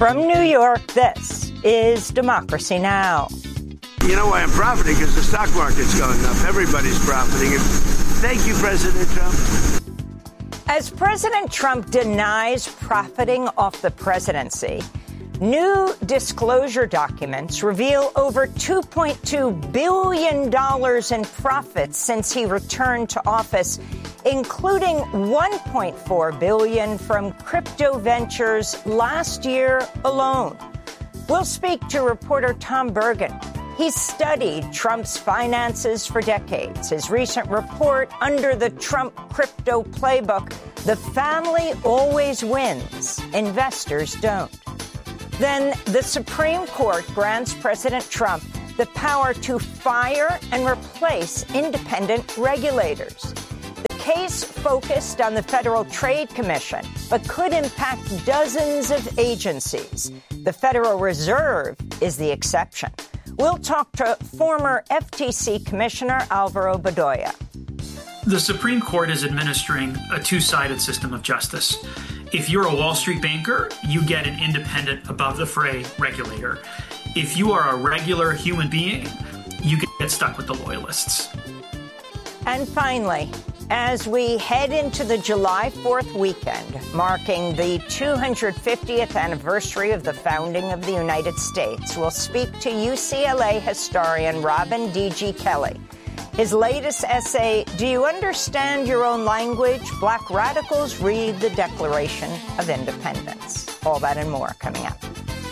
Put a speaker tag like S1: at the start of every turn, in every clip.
S1: From New York, this is Democracy Now!
S2: You know why I'm profiting? Because the stock market's going up. Everybody's profiting. Thank you, President Trump.
S1: As President Trump denies profiting off the presidency, new disclosure documents reveal over $2.2 billion in profits since he returned to office, including $1.4 billion from crypto ventures last year alone. We'll speak to reporter Tom Bergen. He's studied Trump's finances for decades. His recent report, Under the Trump Crypto Playbook, The Family Always Wins, Investors Don't. Then the Supreme Court grants President Trump the power to fire and replace independent regulators. The case focused on the Federal Trade Commission, but could impact dozens of agencies. The Federal Reserve is the exception. We'll talk to former FTC Commissioner Alvaro Bedoya.
S3: The Supreme Court is administering a two-sided system of justice. If you're a Wall Street banker, you get an independent, above-the-fray regulator. If you are a regular human being, you get stuck with the loyalists.
S1: And finally, as we head into the July 4th weekend, marking the 250th anniversary of the founding of the United States, we'll speak to UCLA historian Robin D.G. Kelley. His latest essay, Do You Understand Your Own Language? Black Radicals Read the Declaration of Independence. All that and more coming up.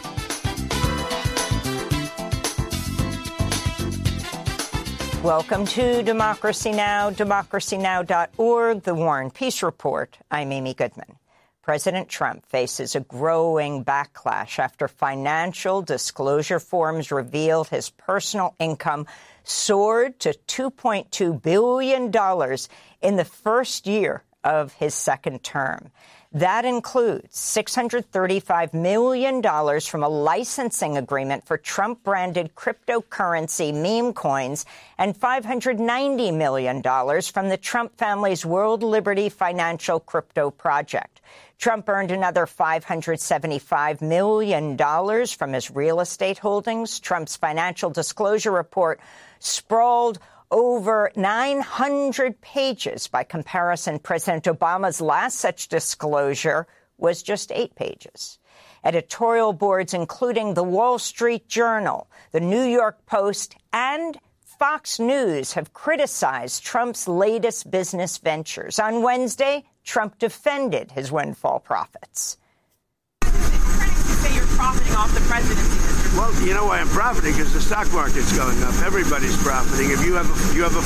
S1: Welcome to Democracy Now!, democracynow.org, The War and Peace Report. I'm Amy Goodman. President Trump faces a growing backlash after financial disclosure forms revealed his personal income soared to $2.2 billion in the first year of his second term. That includes $635 million from a licensing agreement for Trump-branded cryptocurrency meme coins and $590 million from the Trump family's World Liberty Financial Crypto Project. Trump earned another $575 million from his real estate holdings. Trump's financial disclosure report sprawled over 900 pages. By comparison, President Obama's last such disclosure was just 8 pages. Editorial boards, including the Wall Street Journal, the New York Post, and Fox News, have criticized Trump's latest business ventures. On Wednesday, Trump defended his windfall profits.
S4: Critics say you're profiting off the presidency.
S2: Well, you know why I'm profiting? Because the stock market's going up. Everybody's profiting. If you have a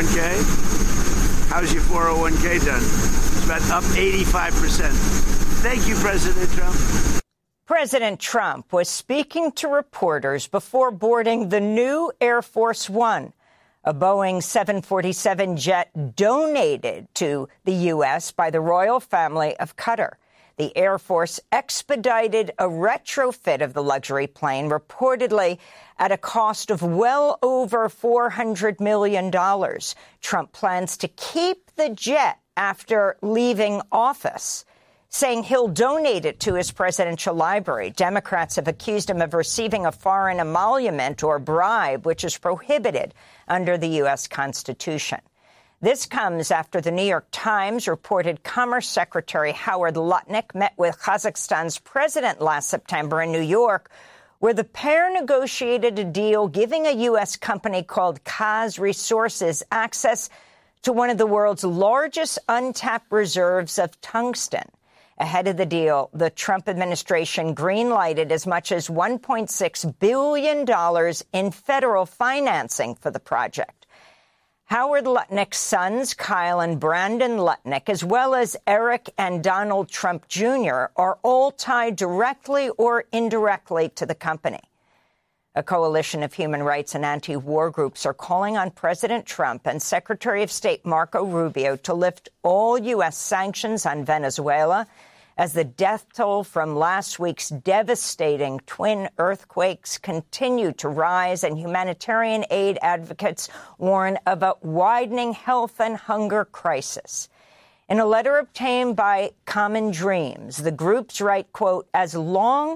S2: 401k, how's your 401k done? It's about up 85%. Thank you, President Trump.
S1: President Trump was speaking to reporters before boarding the new Air Force One, a Boeing 747 jet donated to the U.S. by the royal family of Qatar. The Air Force expedited a retrofit of the luxury plane, reportedly at a cost of well over $400 million. Trump plans to keep the jet after leaving office, saying he'll donate it to his presidential library. Democrats have accused him of receiving a foreign emolument or bribe, which is prohibited under the U.S. Constitution. This comes after the New York Times reported Commerce Secretary Howard Lutnick met with Kazakhstan's president last September in New York, where the pair negotiated a deal giving a U.S. company called Kaz Resources access to one of the world's largest untapped reserves of tungsten. Ahead of the deal, the Trump administration greenlighted as much as $1.6 billion in federal financing for the project. Howard Lutnick's sons, Kyle and Brandon Lutnick, as well as Eric and Donald Trump Jr., are all tied directly or indirectly to the company. A coalition of human rights and anti-war groups are calling on President Trump and Secretary of State Marco Rubio to lift all U.S. sanctions on Venezuela as the death toll from last week's devastating twin earthquakes continue to rise and humanitarian aid advocates warn of a widening health and hunger crisis. In a letter obtained by Common Dreams, the groups write, quote, as long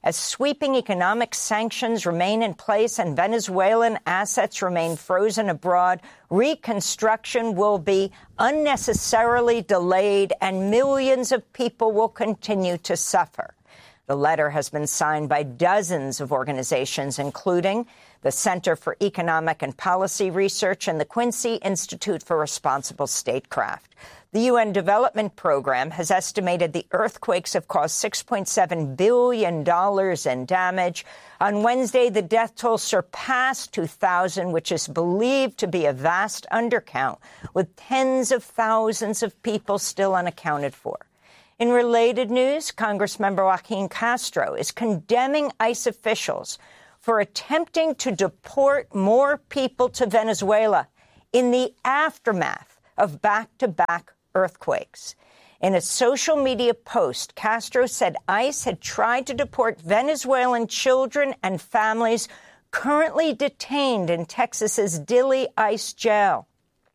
S1: As sweeping economic sanctions remain in place and Venezuelan assets remain frozen abroad, reconstruction will be unnecessarily delayed and millions of people will continue to suffer. The letter has been signed by dozens of organizations, including the Center for Economic and Policy Research and the Quincy Institute for Responsible Statecraft. The UN Development Program has estimated the earthquakes have caused $6.7 billion in damage. On Wednesday, the death toll surpassed 2,000, which is believed to be a vast undercount, with tens of thousands of people still unaccounted for. In related news, Congressmember Joaquin Castro is condemning ICE officials for attempting to deport more people to Venezuela in the aftermath of back-to-back earthquakes. In a social media post, Castro said ICE had tried to deport Venezuelan children and families currently detained in Texas's Dilley ICE jail.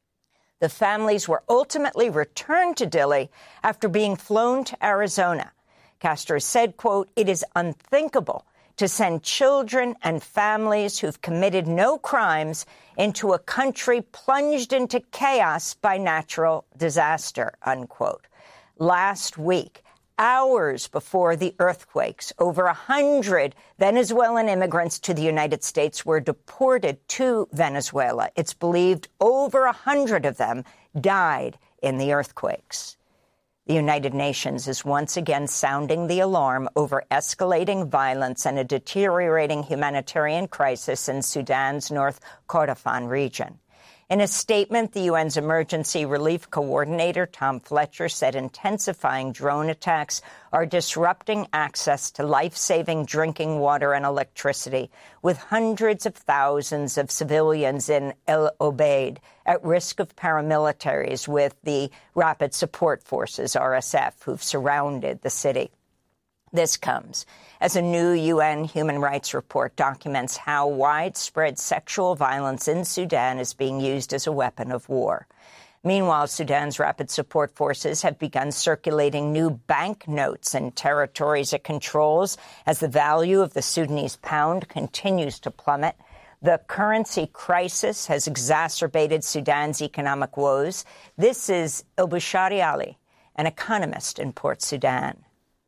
S1: The families were ultimately returned to Dilley after being flown to Arizona. Castro said, quote, "It is unthinkable to send children and families who've committed no crimes into a country plunged into chaos by natural disaster," unquote. Last week, hours before the earthquakes, over 100 Venezuelan immigrants to the United States were deported to Venezuela. It's believed over 100 of them died in the earthquakes. The United Nations is once again sounding the alarm over escalating violence and a deteriorating humanitarian crisis in Sudan's North Kordofan region. In a statement, the UN's Emergency Relief Coordinator, Tom Fletcher, said intensifying drone attacks are disrupting access to life-saving drinking water and electricity, with hundreds of thousands of civilians in El Obeid at risk of paramilitaries with the Rapid Support Forces, RSF, who've surrounded the city. This comes as a new UN human rights report documents how widespread sexual violence in Sudan is being used as a weapon of war. Meanwhile, Sudan's Rapid Support Forces have begun circulating new banknotes in territories it controls as the value of the Sudanese pound continues to plummet. The currency crisis has exacerbated Sudan's economic woes. This is Elbushari Ali, an economist in Port Sudan.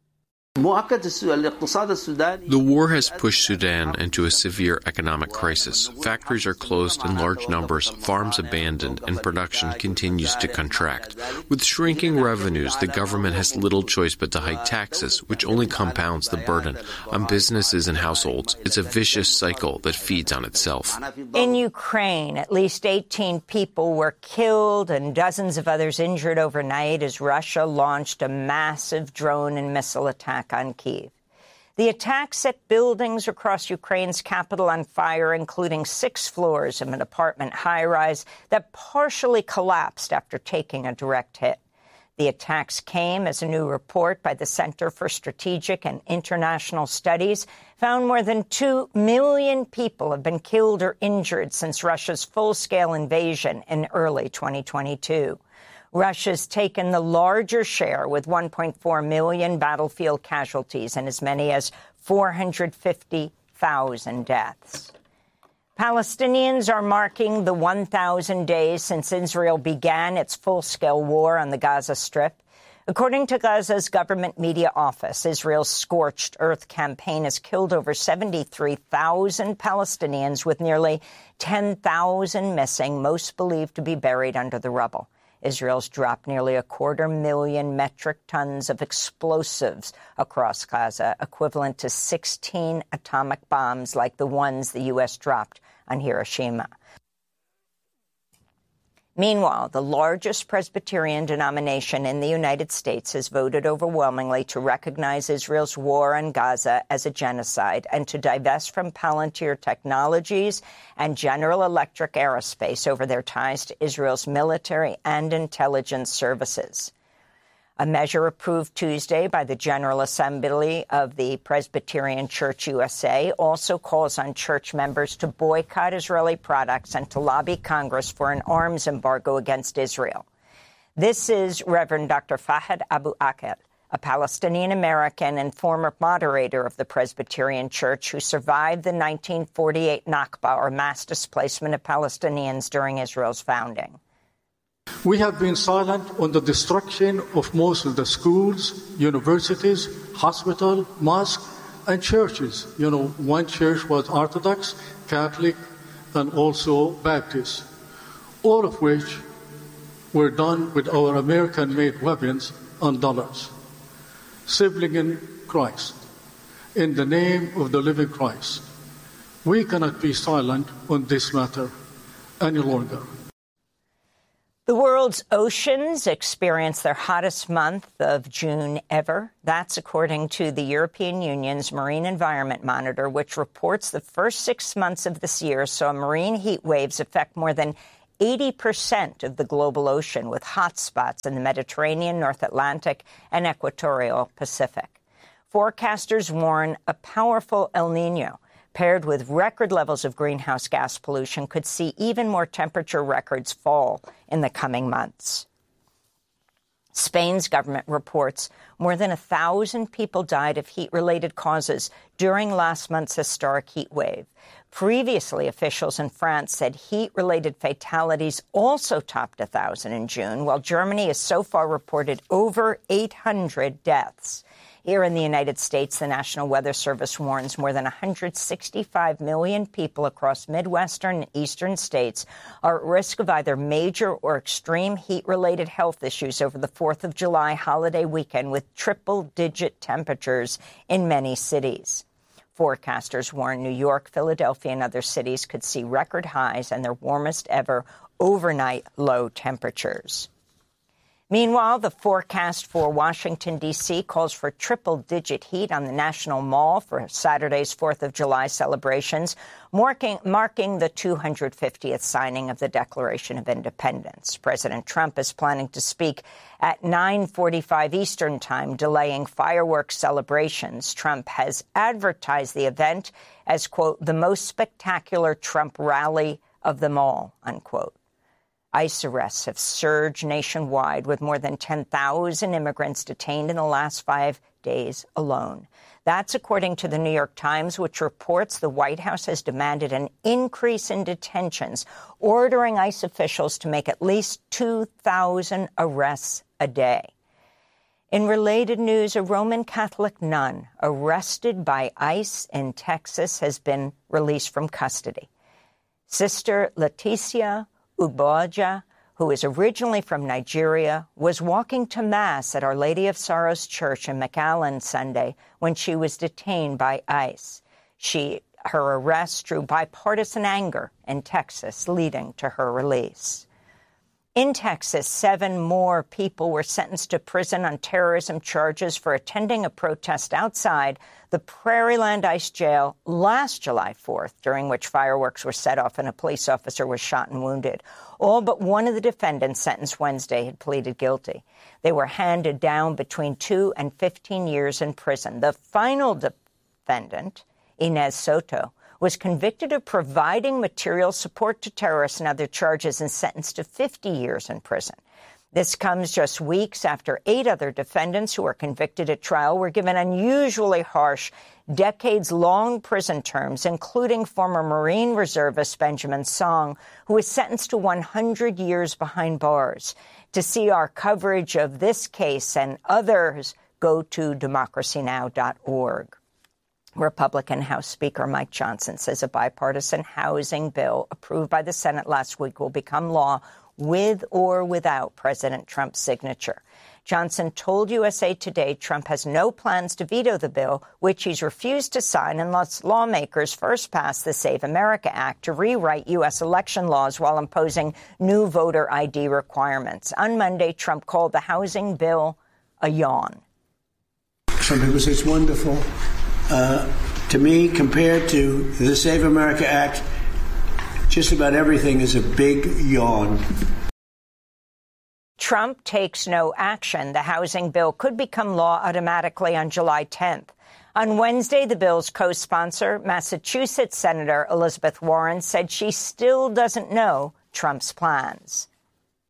S5: The war has pushed Sudan into a severe economic crisis. Factories are closed in large numbers, farms abandoned, and production continues to contract. With shrinking revenues, the government has little choice but to hike taxes, which only compounds the burden on businesses and households. It's a vicious cycle that feeds on itself.
S1: In Ukraine, at least 18 people were killed and dozens of others injured overnight as Russia launched a massive drone and missile attack on Kyiv. The attack set buildings across Ukraine's capital on fire, including 6 floors of an apartment high-rise that partially collapsed after taking a direct hit. The attacks came as a new report by the Center for Strategic and International Studies found more than 2 million people have been killed or injured since Russia's full-scale invasion in early 2022. Russia's taken the larger share with 1.4 million battlefield casualties and as many as 450,000 deaths. Palestinians are marking the 1,000 days since Israel began its full-scale war on the Gaza Strip. According to Gaza's government media office, Israel's Scorched Earth campaign has killed over 73,000 Palestinians, with nearly 10,000 missing, most believed to be buried under the rubble. Israel's dropped nearly 250,000 metric tons of explosives across Gaza, equivalent to 16 atomic bombs like the ones the U.S. dropped on Hiroshima. Meanwhile, the largest Presbyterian denomination in the United States has voted overwhelmingly to recognize Israel's war on Gaza as a genocide and to divest from Palantir Technologies and General Electric Aerospace over their ties to Israel's military and intelligence services. A measure approved Tuesday by the General Assembly of the Presbyterian Church USA also calls on church members to boycott Israeli products and to lobby Congress for an arms embargo against Israel. This is Reverend Dr. Fahad Abu Akel, a Palestinian-American and former moderator of the Presbyterian Church who survived the 1948 Nakba, or mass displacement of Palestinians during Israel's founding.
S6: We have been silent on the destruction of most of the schools, universities, hospitals, mosques, and churches. One church was Orthodox, Catholic, and also Baptist, all of which were done with our American-made weapons and dollars. Sibling in Christ, in the name of the living Christ, we cannot be silent on this matter any longer.
S1: The world's oceans experienced their hottest month of June ever. That's according to the European Union's Marine Environment Monitor, which reports the first 6 months of this year saw marine heat waves affect more than 80% of the global ocean, with hotspots in the Mediterranean, North Atlantic, and equatorial Pacific. Forecasters warn a powerful El Niño, paired with record levels of greenhouse gas pollution, could see even more temperature records fall in the coming months. Spain's government reports more than 1,000 people died of heat-related causes during last month's historic heat wave. Previously, officials in France said heat-related fatalities also topped 1,000 in June, while Germany has so far reported over 800 deaths. Here in the United States, the National Weather Service warns more than 165 million people across Midwestern and eastern states are at risk of either major or extreme heat-related health issues over the 4th of July holiday weekend, with triple-digit temperatures in many cities. Forecasters warn New York, Philadelphia, and other cities could see record highs and their warmest ever overnight low temperatures. Meanwhile, the forecast for Washington, D.C. calls for triple-digit heat on the National Mall for Saturday's 4th of July celebrations, marking the 250th signing of the Declaration of Independence. President Trump is planning to speak at 9:45 Eastern Time, delaying fireworks celebrations. Trump has advertised the event as, quote, the most spectacular Trump rally of them all, unquote. ICE arrests have surged nationwide, with more than 10,000 immigrants detained in the last 5 days alone. That's according to the New York Times, which reports the White House has demanded an increase in detentions, ordering ICE officials to make at least 2,000 arrests a day. In related news, a Roman Catholic nun arrested by ICE in Texas has been released from custody. Sister Leticia Ugboja, who is originally from Nigeria, was walking to Mass at Our Lady of Sorrows Church in McAllen Sunday when she was detained by ICE. Her arrest drew bipartisan anger in Texas, leading to her release. In Texas, 7 more people were sentenced to prison on terrorism charges for attending a protest outside the Prairieland ICE jail last July 4th, during which fireworks were set off and a police officer was shot and wounded. All but one of the defendants sentenced Wednesday had pleaded guilty. They were handed down between 2 and 15 years in prison. The final defendant, Inez Soto, was convicted of providing material support to terrorists and other charges and sentenced to 50 years in prison. This comes just weeks after 8 other defendants who were convicted at trial were given unusually harsh, decades-long prison terms, including former Marine reservist Benjamin Song, who was sentenced to 100 years behind bars. To see our coverage of this case and others, go to democracynow.org. Republican House Speaker Mike Johnson says a bipartisan housing bill approved by the Senate last week will become law with or without President Trump's signature. Johnson told USA Today Trump has no plans to veto the bill, which he's refused to sign unless lawmakers first pass the Save America Act to rewrite U.S. election laws while imposing new voter ID requirements. On Monday, Trump called the housing bill a yawn.
S2: Some people say it's wonderful. To me, compared to the Save America Act, just about everything is a big yawn.
S1: Trump takes no action. The housing bill could become law automatically on July 10th. On Wednesday, the bill's co-sponsor, Massachusetts Senator Elizabeth Warren, said she still doesn't know Trump's plans.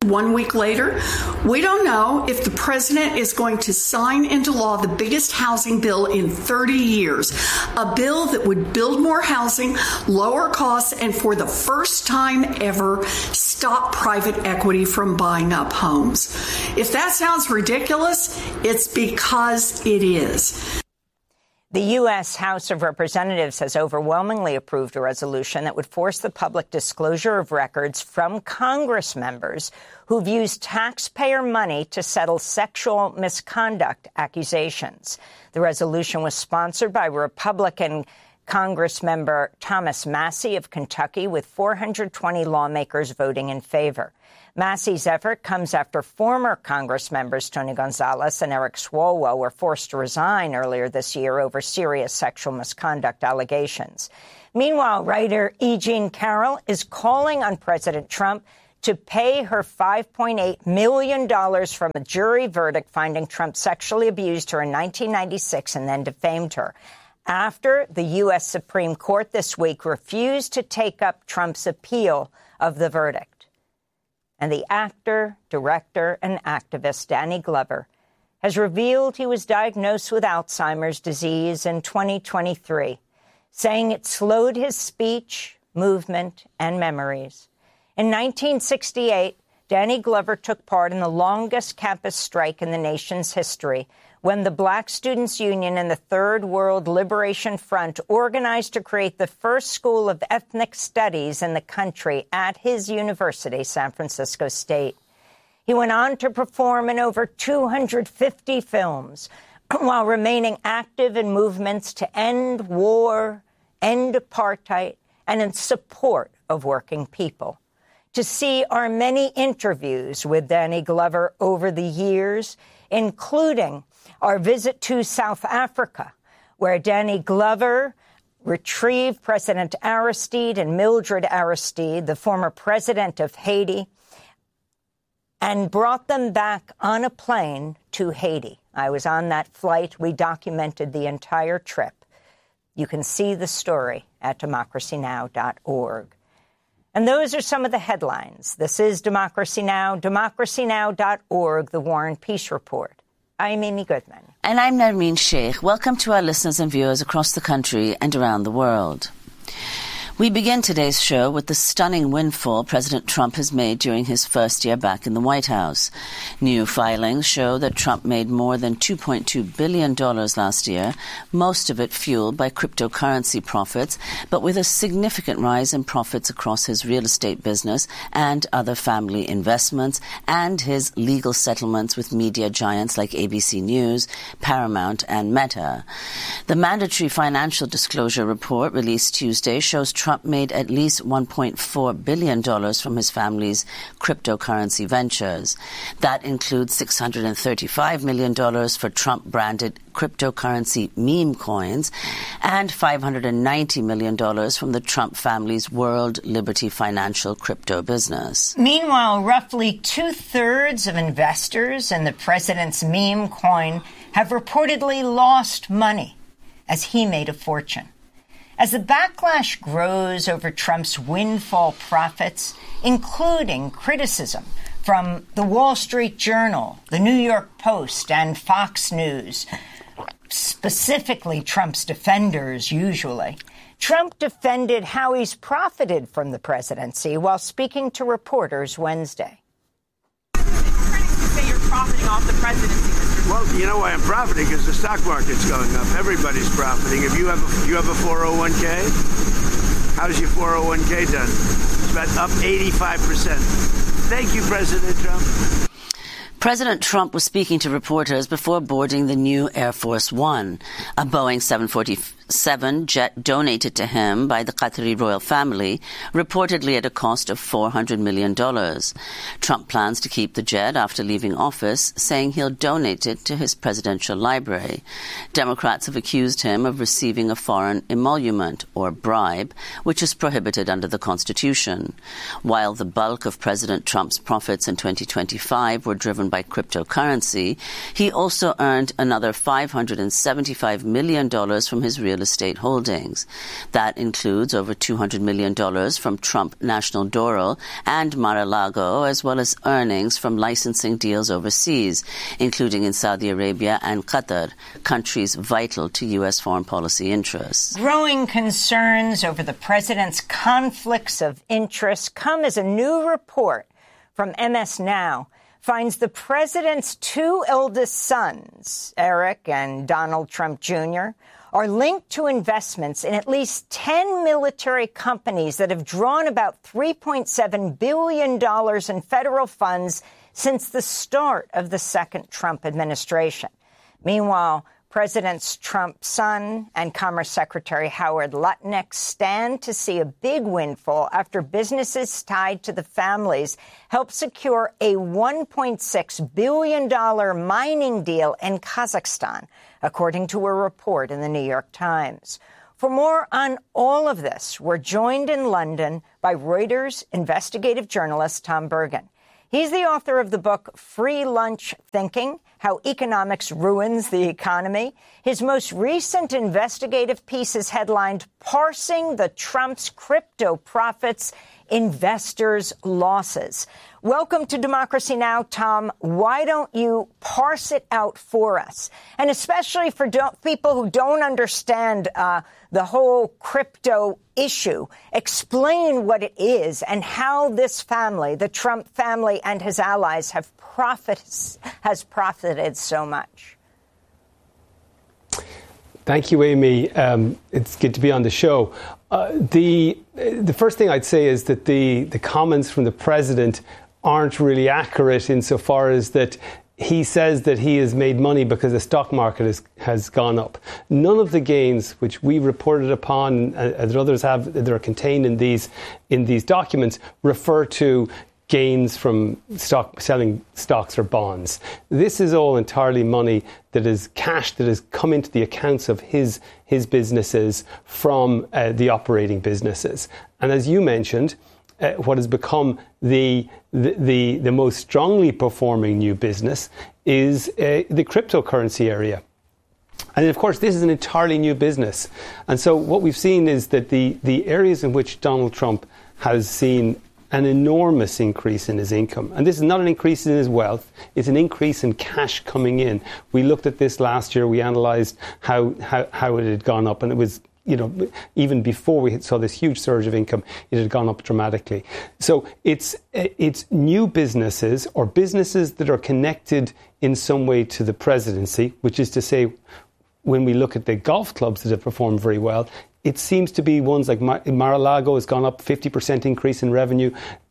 S7: 1 week later, we don't know if the president is going to sign into law the biggest housing bill in 30 years, a bill that would build more housing, lower costs, and for the first time ever, stop private equity from buying up homes. If that sounds ridiculous, it's because it is.
S1: The U.S. House of Representatives has overwhelmingly approved a resolution that would force the public disclosure of records from Congress members who've used taxpayer money to settle sexual misconduct accusations. The resolution was sponsored by Republican Congressmember Thomas Massie of Kentucky, with 420 lawmakers voting in favor. Massie's effort comes after former Congress members Tony Gonzalez and Eric Swalwell were forced to resign earlier this year over serious sexual misconduct allegations. Meanwhile, writer E. Jean Carroll is calling on President Trump to pay her $5.8 million from a jury verdict finding Trump sexually abused her in 1996 and then defamed her, after the U.S. Supreme Court this week refused to take up Trump's appeal of the verdict. And the actor, director, and activist Danny Glover has revealed he was diagnosed with Alzheimer's disease in 2023, saying it slowed his speech, movement, and memories. In 1968, Danny Glover took part in the longest campus strike in the nation's history, when the Black Students Union and the Third World Liberation Front organized to create the first school of ethnic studies in the country at his university, San Francisco State. He went on to perform in over 250 films, while remaining active in movements to end war, end apartheid, and in support of working people. To see our many interviews with Danny Glover over the years, including our visit to South Africa, where Danny Glover retrieved President Aristide and Mildred Aristide, the former president of Haiti, and brought them back on a plane to Haiti. I was on that flight. We documented the entire trip. You can see the story at democracynow.org. And those are some of the headlines. This is Democracy Now!, democracynow.org, The War and Peace Report. I'm Amy Goodman.
S8: And I'm Narmeen Sheikh. Welcome to our listeners and viewers across the country and around the world. We begin today's show with the stunning windfall President Trump has made during his first year back in the White House. New filings show that Trump made more than $2.2 billion last year, most of it fueled by cryptocurrency profits, but with a significant rise in profits across his real estate business and other family investments, and his legal settlements with media giants like ABC News, Paramount, and Meta. The mandatory financial disclosure report released Tuesday shows Trump made at least $1.4 billion from his family's cryptocurrency ventures. That includes $635 million for Trump-branded cryptocurrency meme coins and $590 million from the Trump family's World Liberty Financial crypto business.
S1: Meanwhile, roughly two-thirds of investors in the president's meme coin have reportedly lost money as he made a fortune. As the backlash grows over Trump's windfall profits, including criticism from the Wall Street Journal, the New York Post, and Fox News, specifically Trump's defenders usually, Trump defended how he's profited from the presidency while speaking to reporters Wednesday.
S4: Critics say you're profiting off the presidency.
S2: Well, you know why I'm profiting? Because the stock market's going up. Everybody's profiting. If you have a 401k, how's your 401k done? It's about up 85%. Thank you, President Trump.
S8: President Trump was speaking to reporters before boarding the new Air Force One, a Boeing 747 jet donated to him by the Qatari royal family, reportedly at a cost of $400 million. Trump plans to keep the jet after leaving office, saying he'll donate it to his presidential library. Democrats have accused him of receiving a foreign emolument, or bribe, which is prohibited under the Constitution. While the bulk of President Trump's profits in 2025 were driven by cryptocurrency. He also earned another $575 million from his real estate holdings. That includes over $200 million from Trump National Doral and Mar-a-Lago, as well as earnings from licensing deals overseas, including in Saudi Arabia and Qatar, countries vital to U.S. foreign policy interests.
S1: Growing concerns over the president's conflicts of interest come as a new report from MS Now finds the president's two eldest sons, Eric and Donald Trump Jr., are linked to investments in at least 10 military companies that have drawn about $3.7 billion in federal funds since the start of the second Trump administration. Meanwhile, President Trump's son and Commerce Secretary Howard Lutnick stand to see a big windfall after businesses tied to the families helped secure a $1.6 billion mining deal in Kazakhstan, according to a report in the New York Times. For more on all of this, we're joined in London by Reuters investigative journalist Tom Bergen. He's the author of the book Free Lunch Thinking: How Economics Ruins the Economy. His most recent investigative piece is headlined Parsing the Trump's Crypto Profits, Investors' Losses. Welcome to Democracy Now!, Tom. Why don't you parse it out for us? And especially for people who don't understand the whole crypto issue, explain what it is and how this family, the Trump family and his allies, has profited so much.
S9: Thank you, Amy. It's good to be on the show. The first thing I'd say is that the comments from the president aren't really accurate insofar as that he says that he has made money because the stock market has gone up. None of the gains which we reported upon, that others have, that are contained in these documents, refer to gains from selling stocks or bonds. This is all entirely money that is cash that has come into the accounts of his businesses from the operating businesses. And as you mentioned, what has become the most strongly performing new business is the cryptocurrency area. And of course, this is an entirely new business. And so what we've seen is that the areas in which Donald Trump has seen an enormous increase in his income. And this is not an increase in his wealth, it's an increase in cash coming in. We looked at this last year, we analysed how it had gone up, and it was, even before we saw this huge surge of income, it had gone up dramatically. So it's new businesses or businesses that are connected in some way to the presidency, which is to say, when we look at the golf clubs that have performed very well, it seems to be ones like Mar-a-Lago has gone up 50% increase in revenue,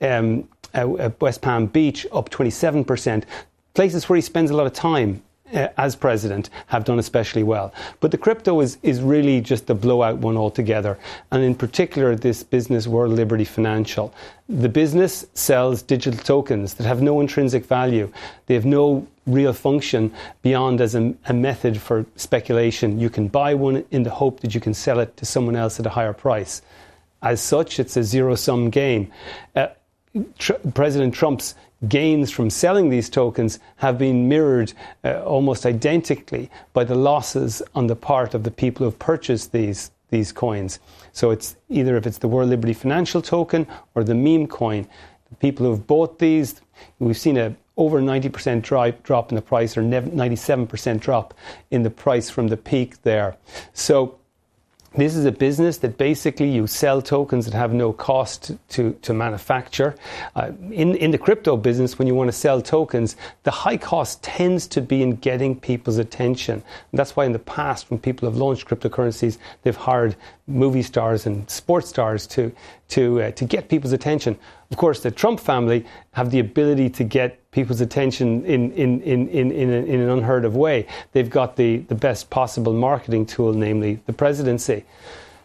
S9: West Palm Beach up 27%. Places where he spends a lot of time as president have done especially well. But the crypto is really just the blowout one altogether. And in particular, this business, World Liberty Financial. The business sells digital tokens that have no intrinsic value. They have no real function beyond as a method for speculation. You can buy one in the hope that you can sell it to someone else at a higher price. As such, it's a zero-sum game. President Trump's gains from selling these tokens have been mirrored almost identically by the losses on the part of the people who have purchased these coins. So it's either if it's the World Liberty Financial token or the meme coin, the people who have bought these, we've seen a over 90% drop in the price, or 97% drop in the price from the peak there. So this is a business that basically you sell tokens that have no cost to manufacture. In the crypto business, when you want to sell tokens, the high cost tends to be in getting people's attention. And that's why in the past, when people have launched cryptocurrencies, they've hired movie stars and sports stars to get people's attention. Of course, the Trump family have the ability to get people's attention in an unheard of way. They've got the best possible marketing tool, namely the presidency.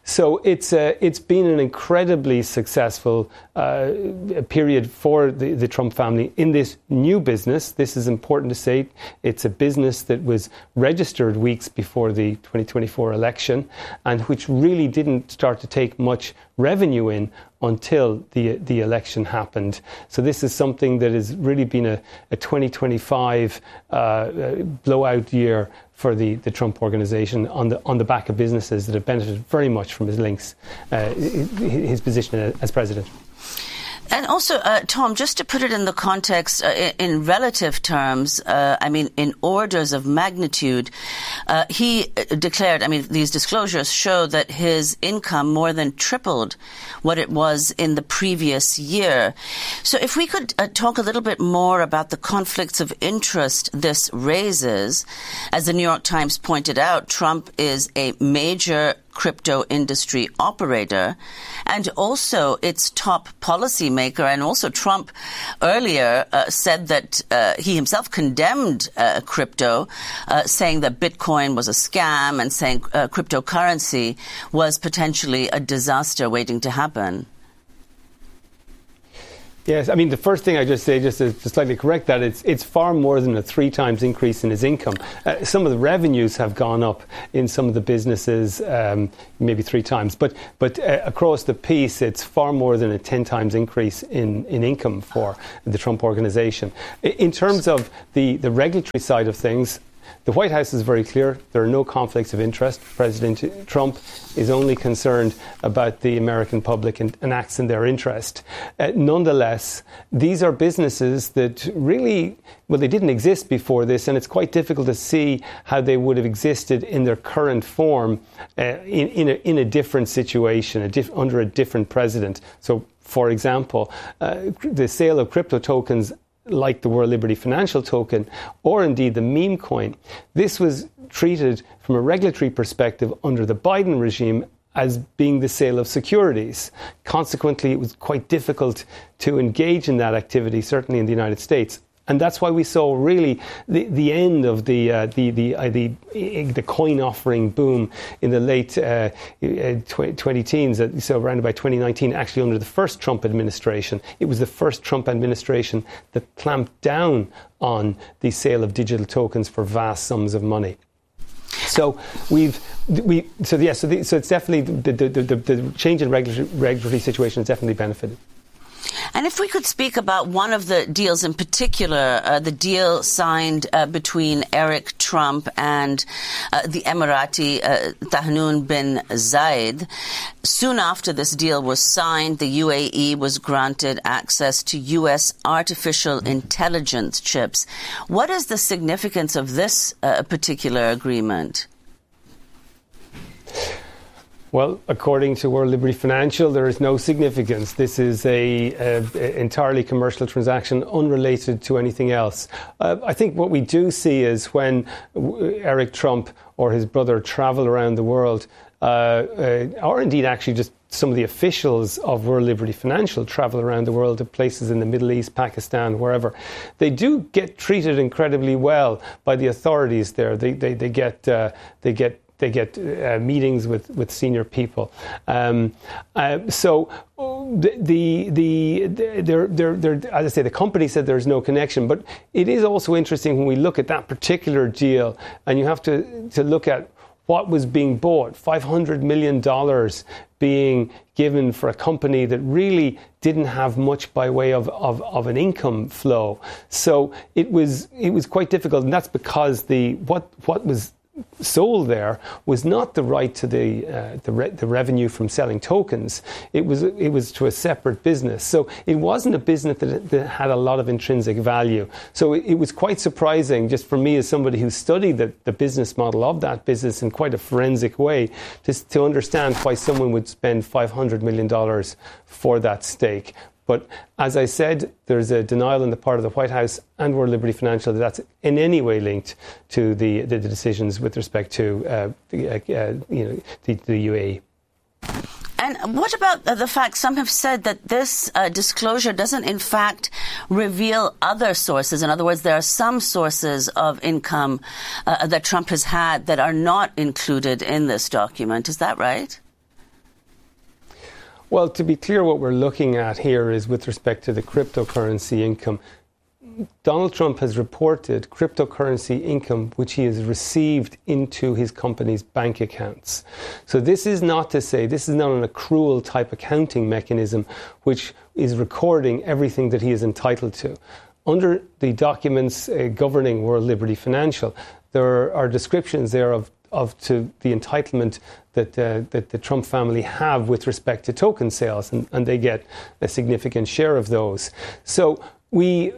S9: So it's been an incredibly successful period for the Trump family in this new business. This is important to say. It's a business that was registered weeks before the 2024 election and which really didn't start to take much revenue in until the election happened. So this is something that has really been a 2025 blowout year for the Trump organization on the back of businesses that have benefited very much from his links, his position as president.
S8: And also, Tom, just to put it in the context, in relative terms, in orders of magnitude, he declared, these disclosures show that his income more than tripled what it was in the previous year. So if we could talk a little bit more about the conflicts of interest this raises. As the New York Times pointed out, Trump is a major crypto industry operator and also its top policymaker. And also Trump earlier said that he himself condemned crypto, saying that Bitcoin was a scam and saying cryptocurrency was potentially a disaster waiting to happen.
S9: Yes, the first thing I just say, just to slightly correct that, it's far more than a 3 times increase in his income. Some of the revenues have gone up in some of the businesses, maybe 3 times, but across the piece, it's far more than a 10 times increase in income for the Trump organization. In terms of the regulatory side of things, the White House is very clear. There are no conflicts of interest. President Trump is only concerned about the American public and acts in their interest. Nonetheless, these are businesses that really, they didn't exist before this, and it's quite difficult to see how they would have existed in their current form in a different situation, under a different president. So, for example, the sale of crypto tokens like the World Liberty Financial Token, or indeed the meme coin. This was treated from a regulatory perspective under the Biden regime as being the sale of securities. Consequently, it was quite difficult to engage in that activity, certainly in the United States. And that's why we saw really the end of the coin offering boom in the late 2010s, so around about 2019, actually under the first Trump administration. It was the first Trump administration that clamped down on the sale of digital tokens for vast sums of money. So it's definitely the change in regulatory situation has definitely benefited.
S8: And if we could speak about one of the deals in particular, the deal signed between Eric Trump and the Emirati Tahnoon bin Zayed. Soon after this deal was signed, the UAE was granted access to U.S. artificial intelligence chips. What is the significance of this particular agreement?
S9: Well, according to World Liberty Financial, there is no significance. This is a entirely commercial transaction, unrelated to anything else. I think what we do see is when Eric Trump or his brother travel around the world, or indeed actually just some of the officials of World Liberty Financial travel around the world to places in the Middle East, Pakistan, wherever, they do get treated incredibly well by the authorities there. They get meetings with senior people. As I say, the company said there's no connection, but it is also interesting when we look at that particular deal, and you have to look at what was being bought, $500 million being given for a company that really didn't have much by way of an income flow. So it was quite difficult, and that's because what was sold there was not the right to the revenue from selling tokens. It was to a separate business. So it wasn't a business that had a lot of intrinsic value. So it was quite surprising, just for me as somebody who studied the business model of that business in quite a forensic way, to understand why someone would spend $500 million for that stake. But as I said, there's a denial on the part of the White House and World Liberty Financial that that's in any way linked to the decisions with respect to the UAE.
S8: And what about the fact some have said that this disclosure doesn't in fact reveal other sources? In other words, there are some sources of income that Trump has had that are not included in this document. Is that right?
S9: Well, to be clear, what we're looking at here is with respect to the cryptocurrency income. Donald Trump has reported cryptocurrency income which he has received into his company's bank accounts. So this is not to say, this is not an accrual type accounting mechanism which is recording everything that he is entitled to. Under the documents governing World Liberty Financial, there are descriptions there of to the entitlement that the Trump family have with respect to token sales, and they get a significant share of those. So we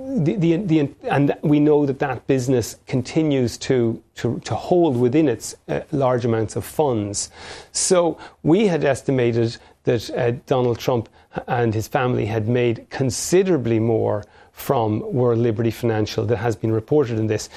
S9: know that business continues to hold within its large amounts of funds. So we had estimated that Donald Trump and his family had made considerably more from World Liberty Financial that has been reported in this.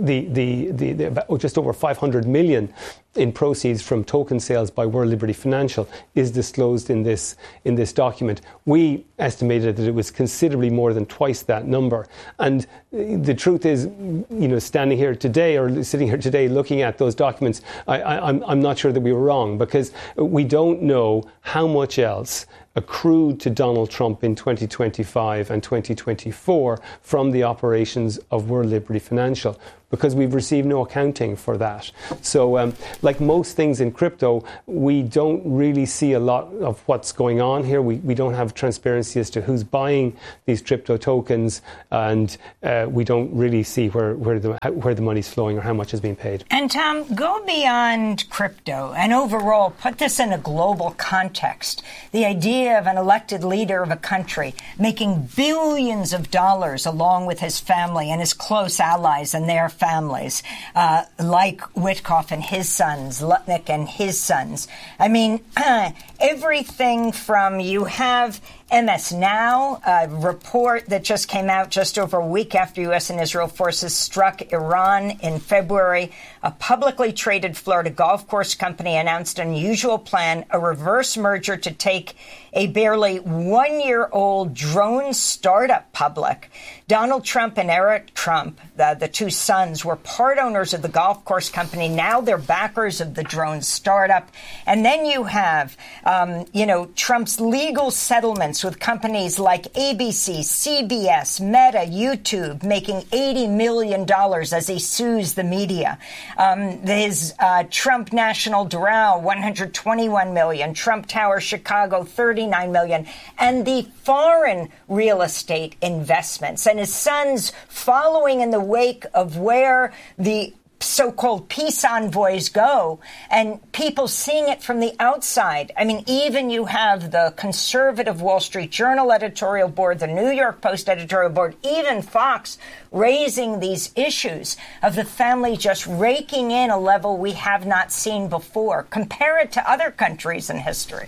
S9: Just over 500 million in proceeds from token sales by World Liberty Financial is disclosed in this document. We estimated that it was considerably more than twice that number. And the truth is, standing here today or sitting here today looking at those documents, I'm not sure that we were wrong, because we don't know how much else accrued to Donald Trump in 2025 and 2024 from the operations of World Liberty Financial, because we've received no accounting for that. So like most things in crypto, we don't really see a lot of what's going on here. We don't have transparency as to who's buying these crypto tokens, and we don't really see where the money's flowing or how much is being paid.
S1: And Tom, go beyond crypto and overall put this in a global context. The idea of an elected leader of a country making billions of dollars along with his family and his close allies and their families, like Witkoff and his sons, Lutnick and his sons. I mean, everything from, you have MS Now, a report that just came out just over a week after U.S. and Israel forces struck Iran in February. A publicly traded Florida golf course company announced an unusual plan, a reverse merger to take a barely 1-year-old drone startup public. Donald Trump and Eric Trump, the two sons, were part owners of the golf course company. Now they're backers of the drone startup. And then you have, Trump's legal settlements with companies like ABC, CBS, Meta, YouTube, making $80 million as he sues the media. His Trump National Doral, $121 million. Trump Tower Chicago, $39 million. And the foreign real estate investments. And his sons following in the wake of where the so-called peace envoys go, and people seeing it from the outside. I mean, even you have the conservative Wall Street Journal editorial board, the New York Post editorial board, even Fox raising these issues of the family just raking in a level we have not seen before. Compare it to other countries in history.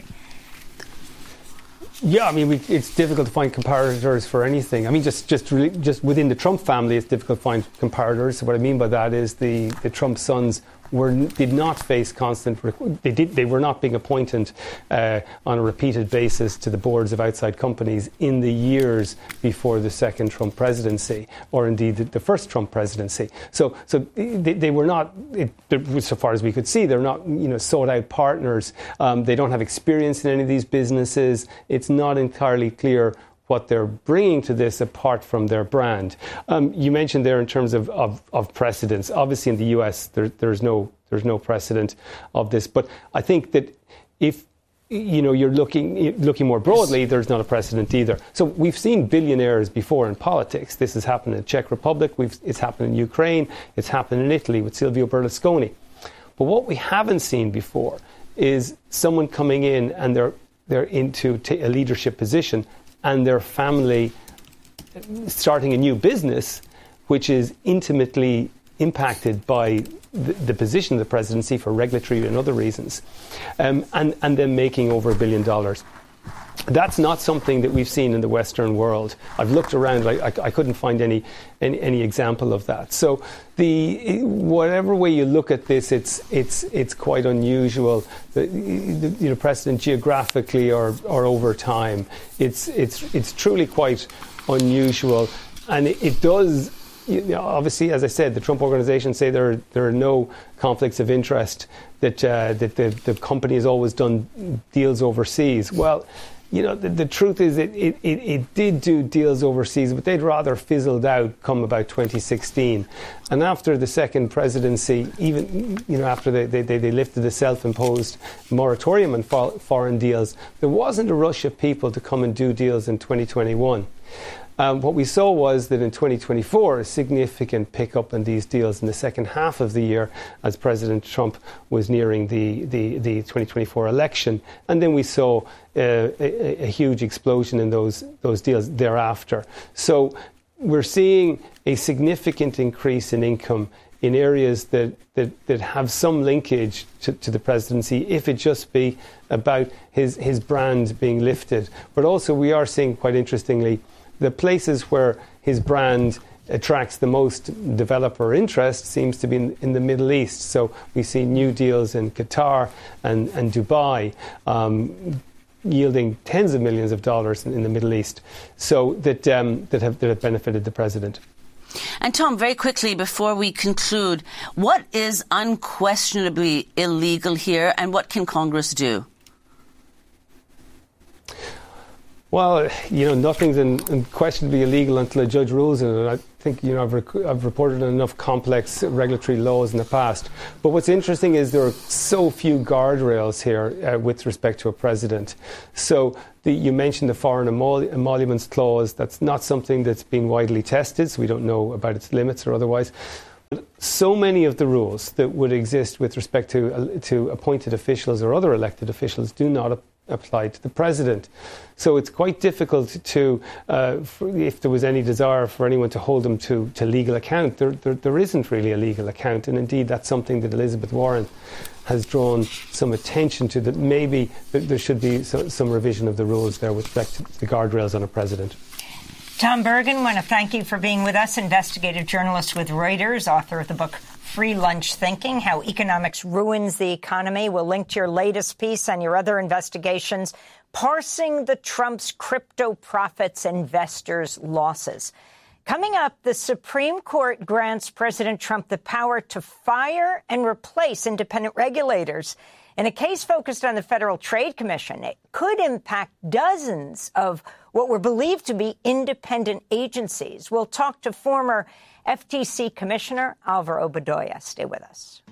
S9: Yeah, I mean, it's difficult to find comparators for anything. I mean, just within the Trump family, it's difficult to find comparators. So what I mean by that is the Trump sons did not face constant. They were not being appointed on a repeated basis to the boards of outside companies in the years before the second Trump presidency, or indeed the first Trump presidency. So they were not, so far as we could see, they're not sought out partners. They don't have experience in any of these businesses. It's not entirely clear what they're bringing to this apart from their brand. You mentioned there in terms of precedents. Obviously, in the US, there's no precedent of this. But I think that if you're looking more broadly, there's not a precedent either. So we've seen billionaires before in politics. This has happened in the Czech Republic. It's happened in Ukraine. It's happened in Italy with Silvio Berlusconi. But what we haven't seen before is someone coming in and they're into a leadership position, and their family starting a new business, which is intimately impacted by the position of the presidency for regulatory and other reasons, and then making over $1 billion. That's not something that we've seen in the Western world. I've looked around, I couldn't find any example of that. So whatever way you look at this, it's quite unusual. The precedent geographically or over time, it's truly quite unusual, and it does obviously, as I said, the Trump Organization say there are no conflicts of interest, that the company has always done deals overseas. Well, the truth is it did do deals overseas, but they'd rather fizzled out come about 2016. And after the second presidency, even after they lifted the self-imposed moratorium on foreign deals, there wasn't a rush of people to come and do deals in 2021. What we saw was that in 2024, a significant pickup in these deals in the second half of the year as President Trump was nearing the 2024 election. And then we saw a huge explosion in those deals thereafter. So we're seeing a significant increase in income in areas that have some linkage to the presidency, if it just be about his brand being lifted. But also we are seeing, quite interestingly, the places where his brand attracts the most developer interest seems to be in the Middle East. So we see new deals in Qatar and Dubai, yielding tens of millions of dollars in the Middle East, so that have benefited the president.
S8: And Tom, very quickly before we conclude, what is unquestionably illegal here, and what can Congress do?
S9: Well, nothing's unquestionably illegal until a judge rules in it. I think, I've reported on enough complex regulatory laws in the past. But what's interesting is there are so few guardrails here with respect to a president. So you mentioned the Foreign Emoluments Clause. That's not something that's been widely tested, so we don't know about its limits or otherwise. But so many of the rules that would exist with respect to appointed officials or other elected officials do not apply to the president. So it's quite difficult to, if there was any desire for anyone to hold him to legal account, there isn't really a legal account. And indeed, that's something that Elizabeth Warren has drawn some attention to, that maybe there should be some revision of the rules there with respect to the guardrails on a president.
S1: Tom Bergen, I want to thank you for being with us, investigative journalist with Reuters, author of the book Free Lunch Thinking, How Economics Ruins the Economy. We'll link to your latest piece and your other investigations, Parsing the Trump's Crypto Profits, Investors' Losses. Coming up, the Supreme Court grants President Trump the power to fire and replace independent regulators. In a case focused on the Federal Trade Commission, it could impact dozens of what were believed to be independent agencies. We'll talk to former FTC Commissioner Alvaro Bedoya. Stay with us.